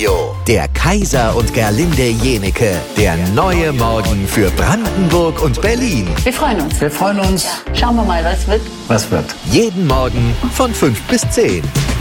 Radio. Der Kaiser und Gerlinde Jenecke. Der neue Morgen für Brandenburg und Berlin. Wir freuen uns. Wir freuen uns. Schauen wir mal, was wird. Was wird? Jeden Morgen von 5 bis 10.